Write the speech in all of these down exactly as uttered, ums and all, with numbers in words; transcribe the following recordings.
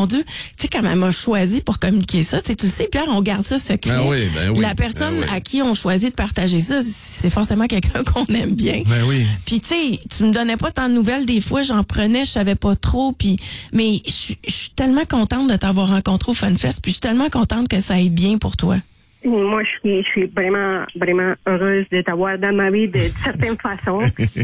Dieu, tu sais, quand elle m'a choisi pour communiquer ça, tu sais, tu le sais, Pierre, on garde ça secret. Ben oui, ben oui, la personne ben oui. à qui on choisit de partager ça, c'est forcément quelqu'un qu'on aime bien. Ben oui. Puis tu sais, tu me donnais pas tant de nouvelles des fois, j'en prenais, je savais pas trop, puis mais je suis tellement contente de t'avoir rencontré au FunFest, puis je suis tellement contente que ça aille bien pour toi. Moi, je suis, je suis vraiment, vraiment heureuse de t'avoir dans ma vie de certaines façons.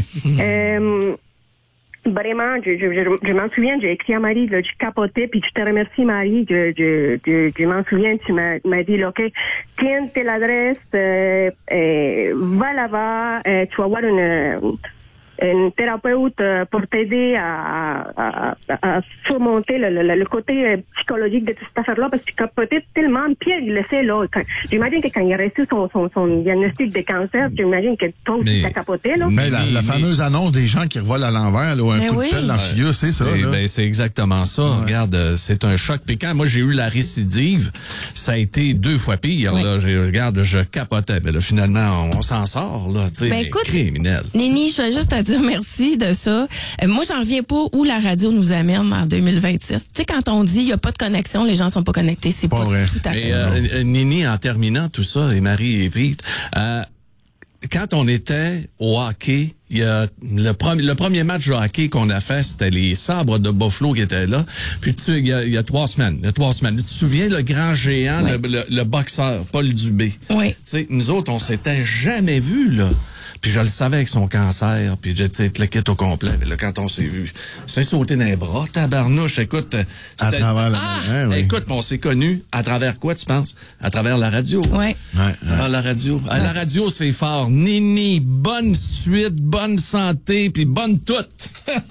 euh, Vraiment, je, je, je, je m'en souviens, j'ai écrit à Marie, là, je capotais, puis je te remercie, Marie, je, je, je, je m'en souviens, tu m'as, m'as dit, là, OK, tiens telle adresse, euh, euh, va là-bas, euh, tu vas voir une, une thérapeute euh, pour t'aider à, à, à, à surmonter le, le, le côté psychologique de toute cette affaire-là, parce que tu capotais tellement, Pierre, il le sait, là, quand, j'imagine que quand il a reçu son, son, son diagnostic de cancer, j'imagine que toi aussi, t'as capoté, là. Mais la, la fameuse annonce des gens qui revolent à l'envers, là, un mais coup oui. de pelle dans le figure, c'est ça, là. Ben, c'est exactement ça. Ouais. Regarde, c'est un choc. Puis quand moi, j'ai eu la récidive, ça a été deux fois pire, oui. là. J'ai, regarde, je capotais. Mais là, finalement, on, on s'en sort, là, tu sais, ben, écoute, criminel. Nini, je vais juste te dire merci de ça. Euh, moi, j'en reviens pas où la radio nous amène en deux mille vingt-six. Tu sais, quand on dit il y a pas de connexion, les gens sont pas connectés, c'est pas, pas vrai. Tout à fait. Et, euh, Nini, en terminant tout ça, et Marie et Pete, euh, quand on était au hockey, il y a le premier le premier match de hockey qu'on a fait, c'était les Sabres de Buffalo qui étaient là. Puis tu il y a, il y a trois semaines, il y a trois semaines. Tu te souviens le grand géant, oui. le, le, le boxeur Paul Dubé. Oui. Tu sais, nous autres, on s'était jamais vus là. Puis je le savais avec son cancer, puis je sais, le kit au complet. Mais là, quand on s'est vu, c'est sauté dans les bras. Tabarnouche, écoute. À travers la ah, hein, oui. Écoute, on s'est connus à travers quoi, tu penses? À travers la radio. Oui. Ouais, ouais. À la radio. À la radio, c'est fort. Nini, bonne suite, bonne santé, puis bonne toute.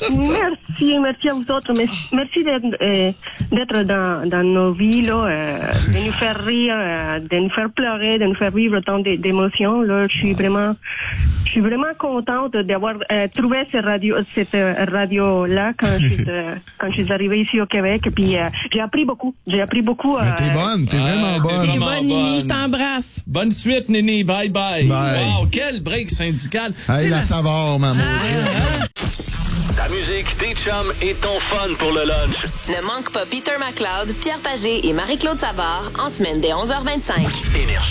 Merci, merci à vous autres. Merci d'être, euh, d'être dans, dans nos vies, là, euh, de nous faire rire, euh, de nous faire pleurer, de nous faire vivre autant d'émotions. Là, je suis vraiment... Je suis vraiment contente d'avoir euh, trouvé cette radio, cette euh, radio-là quand je suis euh, quand je suis arrivée ici au Québec. Et puis euh, j'ai appris beaucoup. J'ai appris beaucoup. Euh, Mais t'es bonne, t'es ah, vraiment bonne. T'es vraiment bonne, Nini, bonne. je t'embrasse. Bonne suite, Nini. Bye bye. Bye. Wow, quel break syndical. Hey, c'est la, la... saveur, maman. Ah, ta musique, tes chums et ton fun pour le lunch. Ne manque pas Peter McLeod, Pierre Pagé et Marie-Claude Savard en semaine dès onze heures vingt-cinq. Énergie.